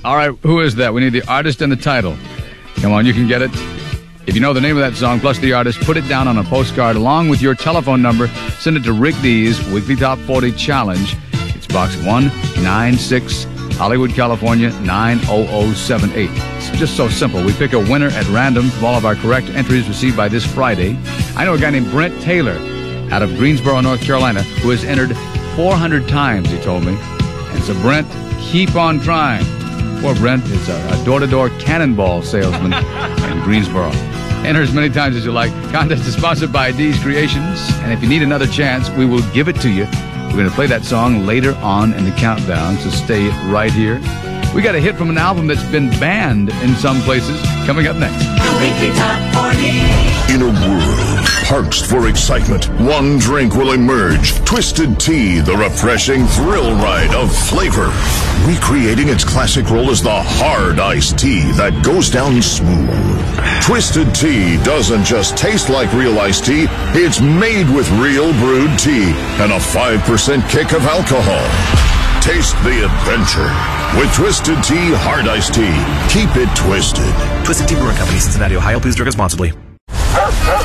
All right, who is that? We need the artist and the title. Come on, you can get it. If you know the name of that song plus the artist, put it down on a postcard along with your telephone number. Send it to Rick D's Weekly Top 40 Challenge. It's Box 196, Hollywood, California, 90078. It's just so simple. We pick a winner at random from all of our correct entries received by this Friday. I know a guy named Brent Taylor out of Greensboro, North Carolina, who has entered 400 times, he told me. And so, Brent, keep on trying. Poor Brent is a door-to-door cannonball salesman in Greensboro. Enter as many times as you like. Contest is sponsored by D's Creations. And if you need another chance, we will give it to you. We're going to play that song later on in the countdown, so stay right here. We got a hit from an album that's been banned in some places. Coming up next. The Weekly Top 40. In a world parched for excitement, one drink will emerge. Twisted Tea, the refreshing thrill ride of flavor. Recreating its classic role as the hard iced tea that goes down smooth. Twisted Tea doesn't just taste like real iced tea, it's made with real brewed tea and a 5% kick of alcohol. Taste the adventure with Twisted Tea Hard Iced Tea. Keep it twisted. Twisted Tea Brewing Company, Cincinnati, Ohio. Please drink responsibly.